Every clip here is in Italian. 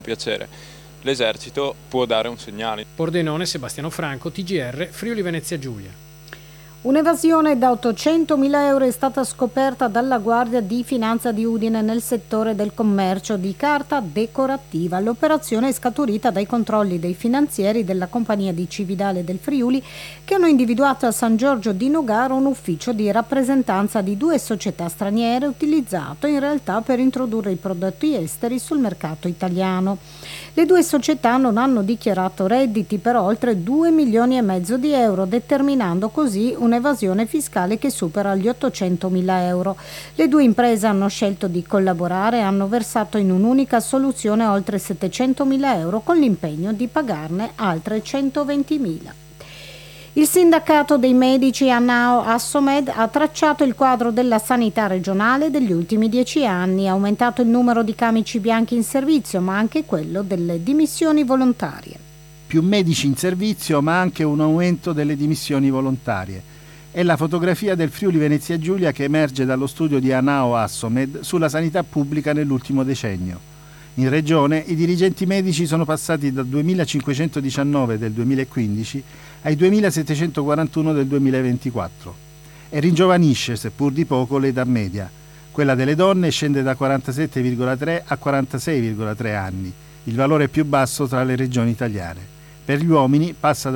Piacere. L'esercito può dare un segnale. Pordenone, Sebastiano Franco, TGR, Friuli Venezia Giulia. Un'evasione da 800.000 euro è stata scoperta dalla Guardia di Finanza di Udine nel settore del commercio di carta decorativa. L'operazione è scaturita dai controlli dei finanzieri della compagnia di Cividale del Friuli, che hanno individuato a San Giorgio di Nogaro un ufficio di rappresentanza di 2 società straniere utilizzato in realtà per introdurre i prodotti esteri sul mercato italiano. Le 2 società non hanno dichiarato redditi per oltre 2,5 milioni di euro, determinando così un'evasione fiscale che supera gli 800.000 euro. Le 2 imprese hanno scelto di collaborare e hanno versato in un'unica soluzione oltre 700.000 euro con l'impegno di pagarne altre 120.000. Il sindacato dei medici ANAO-Assomed ha tracciato il quadro della sanità regionale degli ultimi 10 anni, ha aumentato il numero di camici bianchi in servizio, ma anche quello delle dimissioni volontarie. Più medici in servizio, ma anche un aumento delle dimissioni volontarie. È la fotografia del Friuli Venezia Giulia che emerge dallo studio di ANAO-Assomed sulla sanità pubblica nell'ultimo decennio. In regione i dirigenti medici sono passati da 2.519 del 2015 ai 2.741 del 2024 e ringiovanisce, seppur di poco, l'età media. Quella delle donne scende da 47,3 a 46,3 anni, il valore più basso tra le regioni italiane. Per gli uomini passa da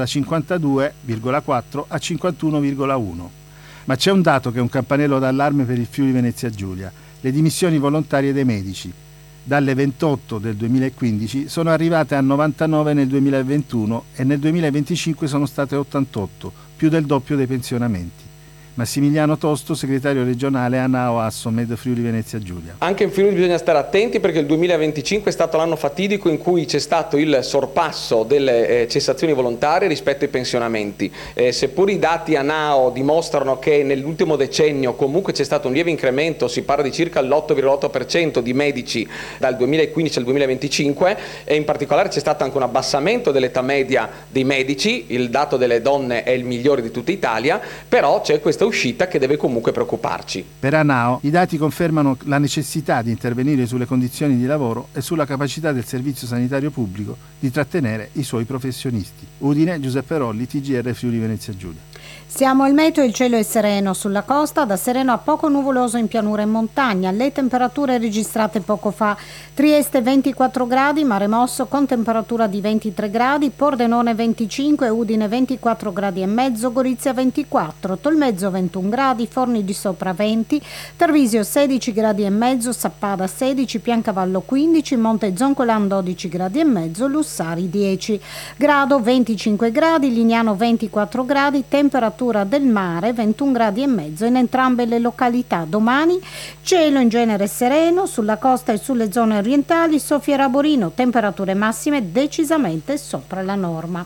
52,4 a 51,1. Ma c'è un dato che è un campanello d'allarme per il Friuli Venezia Giulia: le dimissioni volontarie dei medici. Dalle 28 del 2015 sono arrivate a 99 nel 2021 e nel 2025 sono state 88, più del doppio dei pensionamenti. Massimiliano Tosto, segretario regionale ANAO-Assomed Friuli Venezia Giulia. Anche in Friuli bisogna stare attenti perché il 2025 è stato l'anno fatidico in cui c'è stato il sorpasso delle cessazioni volontarie rispetto ai pensionamenti. Seppur i dati ANAO dimostrano che nell'ultimo decennio comunque c'è stato un lieve incremento, si parla di circa l'8,8% di medici dal 2015 al 2025 e in particolare c'è stato anche un abbassamento dell'età media dei medici, il dato delle donne è il migliore di tutta Italia, però c'è questa uscita che deve comunque preoccuparci. Per ANAO i dati confermano la necessità di intervenire sulle condizioni di lavoro e sulla capacità del servizio sanitario pubblico di trattenere i suoi professionisti. Udine, Giuseppe Rolli, TGR Friuli Venezia Giulia. Siamo al meteo, il cielo è sereno sulla costa, da sereno a poco nuvoloso in pianura e montagna. Le temperature registrate poco fa: Trieste 24 gradi, Mare Mosso con temperatura di 23 gradi, Pordenone 25, Udine 24 gradi e mezzo, Gorizia 24, Tolmezzo 21 gradi, Forni di Sopra 20, Tarvisio 16 gradi e mezzo, Sappada 16, Piancavallo 15, Monte Zoncolan 12 gradi e mezzo, Lussari 10 grado, 25 gradi, Lignano 24 gradi, temperatura del mare 21 gradi e mezzo in entrambe le località. Domani cielo in genere sereno, sulla costa e sulle zone orientali soffierà Borino, temperature massime decisamente sopra la norma.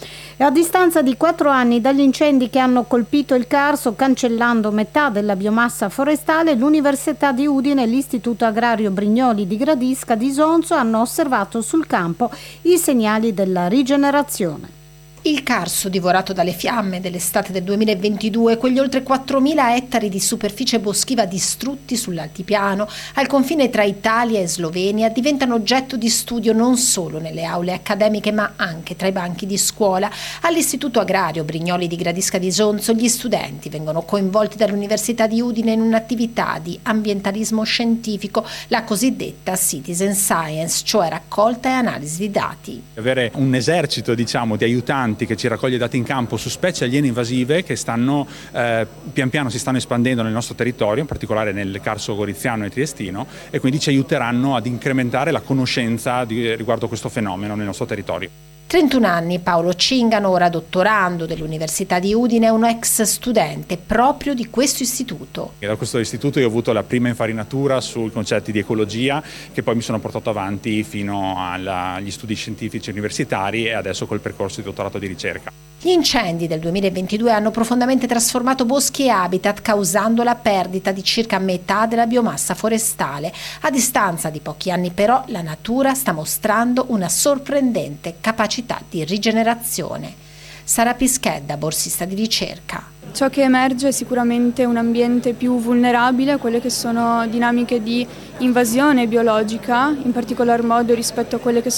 E a distanza di 4 anni dagli incendi che hanno colpito il Carso, cancellando metà della biomassa forestale, l'Università di Udine e l'Istituto Agrario Brignoli di Gradisca di Isonzo hanno osservato sul campo i segnali della rigenerazione. Il Carso, divorato dalle fiamme dell'estate del 2022, quegli oltre 4.000 ettari di superficie boschiva distrutti sull'altipiano, al confine tra Italia e Slovenia, diventano oggetto di studio non solo nelle aule accademiche ma anche tra i banchi di scuola. All'Istituto Agrario Brignoli di Gradisca di Isonzo gli studenti vengono coinvolti dall'Università di Udine in un'attività di ambientalismo scientifico, la cosiddetta citizen science, cioè raccolta e analisi di dati. Avere un esercito, di aiutanti che ci raccoglie dati in campo su specie aliene invasive che stanno pian piano si stanno espandendo nel nostro territorio, in particolare nel Carso goriziano e triestino, e quindi ci aiuteranno ad incrementare la conoscenza riguardo questo fenomeno nel nostro territorio. 31 anni, Paolo Cingano, ora dottorando dell'Università di Udine, è un ex studente proprio di questo istituto. E da questo istituto io ho avuto la prima infarinatura sui concetti di ecologia, che poi mi sono portato avanti fino agli studi scientifici universitari e adesso col percorso di dottorato di ricerca. Gli incendi del 2022 hanno profondamente trasformato boschi e habitat, causando la perdita di circa metà della biomassa forestale. A distanza di pochi anni però la natura sta mostrando una sorprendente capacità di rigenerazione. Sara Pischedda, borsista di ricerca. Ciò che emerge è sicuramente un ambiente più vulnerabile a quelle che sono dinamiche di invasione biologica, in particolar modo rispetto a quelle che